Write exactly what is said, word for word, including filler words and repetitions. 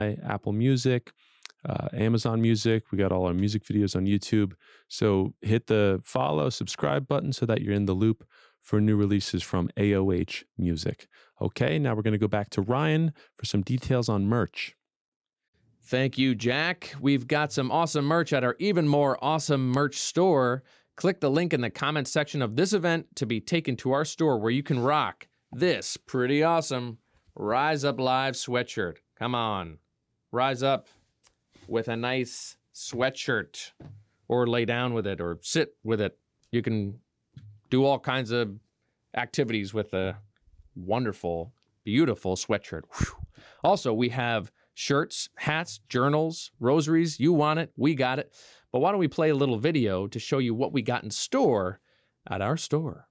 Apple Music, uh, Amazon Music. We got all our music videos on YouTube. So hit the follow, subscribe button so that you're in the loop for new releases from A O H Music. Okay, now we're going to go back to Ryan for some details on merch. Thank you, Jack. We've got some awesome merch at our even more awesome merch store. Click the link in the comments section of this event to be taken to our store where you can rock this pretty awesome Rise Up Live sweatshirt. Come on, rise up with a nice sweatshirt, or lay down with it, or sit with it. You can do all kinds of activities with a wonderful, beautiful sweatshirt. Whew. Also, we have shirts, hats, journals, rosaries. You want it, we got it. But why don't we play a little video to show you what we got in store at our store.